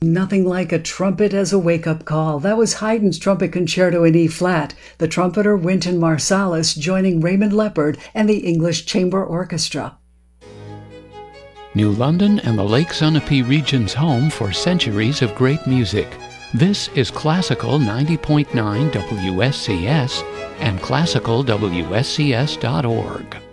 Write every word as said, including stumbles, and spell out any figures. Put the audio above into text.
Nothing like a trumpet as a wake-up call. That was Haydn's Trumpet Concerto in E-flat, the trumpeter Wynton Marsalis joining Raymond Leppard and the English Chamber Orchestra. New London and the Lake Sunapee region's home for centuries of great music. This is Classical ninety point nine W S C S and classical W S C S dot org.